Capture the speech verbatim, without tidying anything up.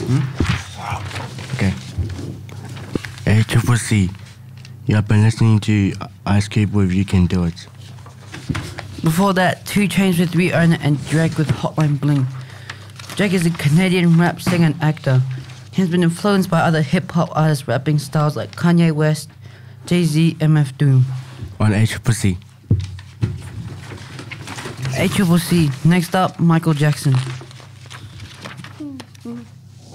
Okay. A Triple C, you have been listening to Ice Cube with You Can Do It. Before that, two Chainz with Rihanna and Drake with Hotline Bling. Drake is a Canadian rap singer and actor. He has been influenced by other hip-hop artists' rapping styles like Kanye West, Jay-Z, M F Doom. On A Triple C. A Triple C. Next up, Michael Jackson.